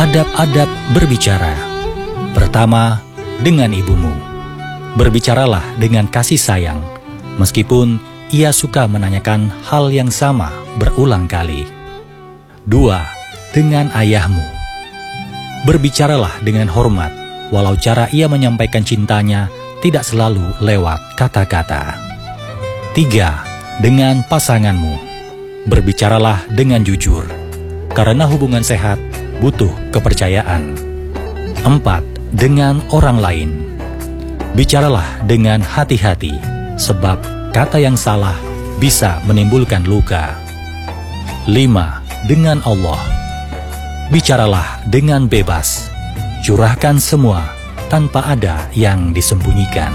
Adab-adab berbicara. Pertama, dengan ibumu. Berbicaralah dengan kasih sayang, meskipun ia suka menanyakan hal yang sama berulang kali. 2. Dengan ayahmu. Berbicaralah dengan hormat, walau cara ia menyampaikan cintanya tidak selalu lewat kata-kata. 3. Dengan pasanganmu. Berbicaralah dengan jujur, karena hubungan sehat butuh kepercayaan. 4. Dengan orang lain. Bicaralah dengan hati-hati, sebab kata yang salah bisa menimbulkan luka. 5. Dengan Allah. Bicaralah dengan bebas, curahkan semua tanpa ada yang disembunyikan.